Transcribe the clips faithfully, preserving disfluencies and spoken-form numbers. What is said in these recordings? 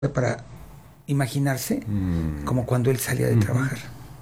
para imaginarse mm. como cuando él salía de mm-hmm. trabajar.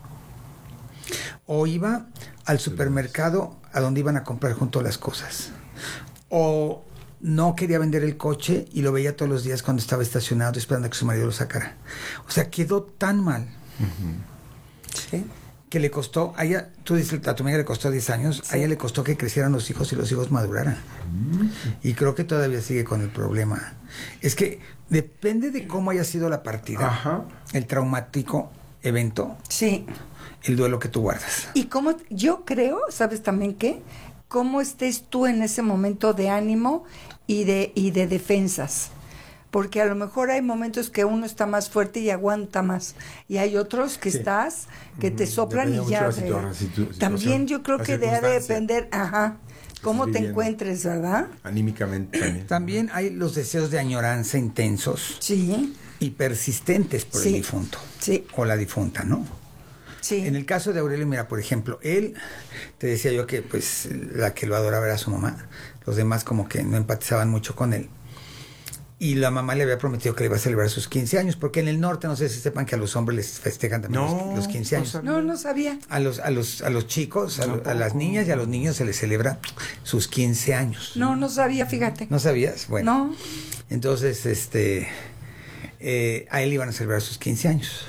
O iba al supermercado a donde iban a comprar junto las cosas. O no quería vender el coche y lo veía todos los días cuando estaba estacionado esperando a que su marido lo sacara. O sea, quedó tan mal mm-hmm. ¿sí? que le costó, a ella, tú dices, a tu amiga le costó diez años, sí. a ella le costó que crecieran los hijos y los hijos maduraran. Mm-hmm. Y creo que todavía sigue con el problema. Es que depende de cómo haya sido la partida, Ajá. el traumático evento, sí. el duelo que tú guardas. Y cómo, yo creo, ¿sabes también qué? Cómo estés tú en ese momento de ánimo y de, y de defensas. Porque a lo mejor hay momentos que uno está más fuerte y aguanta más. Y hay otros que sí. estás, que te soplan Depende y ya. Situa- situ- también yo creo que debe depender, ajá, cómo te encuentres, ¿verdad? Anímicamente también. También hay los deseos de añoranza intensos. Sí. Y persistentes por sí. el difunto. Sí. O la difunta, ¿no? Sí. En el caso de Aurelio, mira, por ejemplo, él, te decía yo que pues la que lo adoraba era su mamá. Los demás como que no empatizaban mucho con él. Y la mamá le había prometido que le iba a celebrar sus quince años, porque en el norte, no sé si sepan que a los hombres les festejan también no, los, los quince años. No, no sabía. A los, a los, a los chicos, a, no, a las niñas y a los niños se les celebra sus quince años. No, no sabía, fíjate. ¿No sabías? Bueno. No. Entonces, este, eh, a él iban a celebrar sus quince años.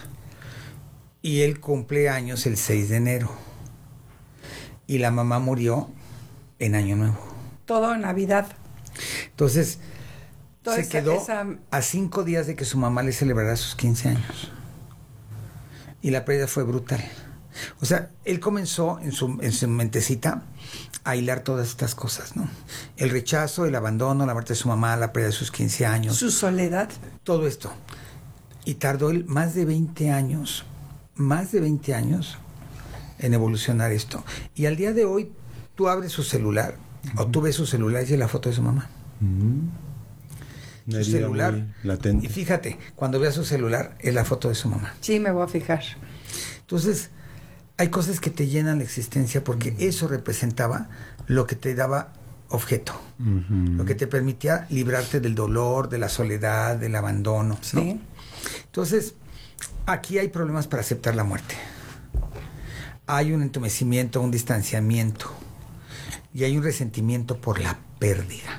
Y él cumple años el seis de enero. Y la mamá murió en Año Nuevo. Todo en Navidad. Entonces... Toda se esa, quedó esa... a cinco días de que su mamá le celebrara sus quince años. Y la pérdida fue brutal. O sea, él comenzó en su, en su mentecita a hilar todas estas cosas, ¿no? El rechazo, el abandono, la muerte de su mamá, la pérdida de sus quince años. Su soledad. Todo esto. Y tardó él más de veinte años, más de veinte años en evolucionar esto. Y al día de hoy, tú abres su celular, uh-huh. o tú ves su celular y es la foto de su mamá. Uh-huh. Su celular, y fíjate, cuando veas su celular es la foto de su mamá. Sí, me voy a fijar. Entonces, hay cosas que te llenan la existencia porque uh-huh. eso representaba lo que te daba objeto, uh-huh. lo que te permitía librarte del dolor, de la soledad, del abandono, sí. ¿no? Entonces, aquí hay problemas para aceptar la muerte. Hay un entumecimiento, un distanciamiento y hay un resentimiento por la pérdida.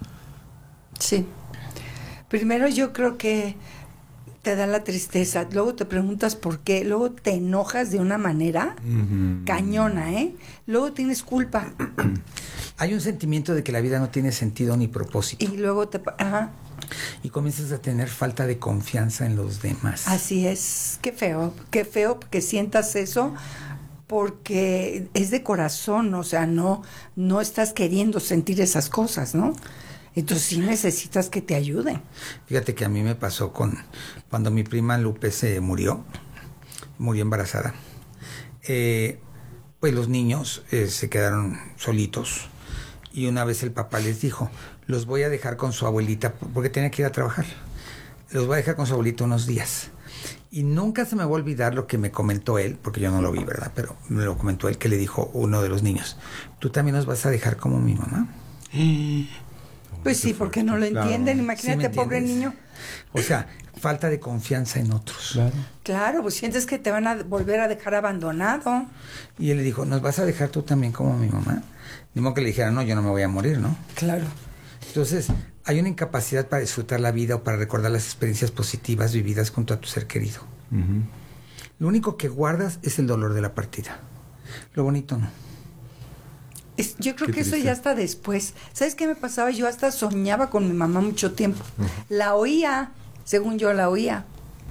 Sí. Primero yo creo que te da la tristeza, luego te preguntas por qué, luego te enojas de una manera uh-huh. cañona, ¿eh? Luego tienes culpa. Hay un sentimiento de que la vida no tiene sentido ni propósito. Y luego te... Ajá. Y comienzas a tener falta de confianza en los demás. Así es, qué feo, qué feo que sientas eso porque es de corazón, o sea, no, no estás queriendo sentir esas cosas, ¿no? Entonces sí necesitas que te ayuden. Fíjate que a mí me pasó con cuando mi prima Lupe se murió, murió embarazada. Eh, pues los niños eh, se quedaron solitos y una vez el papá les dijo, los voy a dejar con su abuelita porque tenía que ir a trabajar. Los voy a dejar con su abuelita unos días. Y nunca se me va a olvidar lo que me comentó él, porque yo no lo vi, ¿verdad? Pero me lo comentó él, que le dijo uno de los niños, ¿tú también nos vas a dejar como mi mamá? Pues sí, porque no lo entienden. Claro. Imagínate, ¿Sí pobre niño. O sea, falta de confianza en otros. Claro. Claro, pues sientes que te van a volver a dejar abandonado. Y él le dijo, ¿nos vas a dejar tú también como mi mamá? Ni modo que le dijera, no, yo no me voy a morir, ¿no? Claro. Entonces, hay una incapacidad para disfrutar la vida o para recordar las experiencias positivas vividas junto a tu ser querido. Uh-huh. Lo único que guardas es el dolor de la partida. Lo bonito no. Es, yo creo qué que triste. Eso ya hasta después. ¿Sabes qué me pasaba? Yo hasta soñaba con mi mamá mucho tiempo. Uh-huh. La oía, según yo la oía.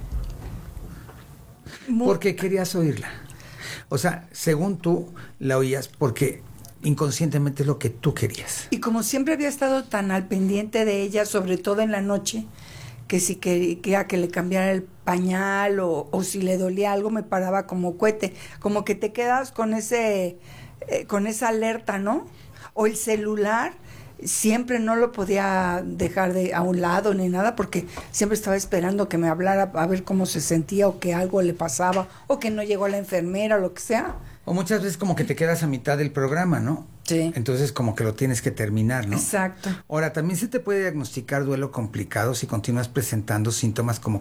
Muy... Porque querías oírla. O sea, según tú la oías porque inconscientemente es lo que tú querías. Y como siempre había estado tan al pendiente de ella, sobre todo en la noche, que si quería que le cambiara el pañal o, o si le dolía algo, me paraba como cohete. Como que te quedas con ese... Eh, con esa alerta, ¿no? O el celular, siempre no lo podía dejar de a un lado ni nada, porque siempre estaba esperando que me hablara a ver cómo se sentía o que algo le pasaba, o que no llegó la enfermera o lo que sea. O muchas veces como que te quedas a mitad del programa, ¿no? Sí. Entonces como que lo tienes que terminar, ¿no? Exacto. Ahora, también se te puede diagnosticar duelo complicado si continúas presentando síntomas como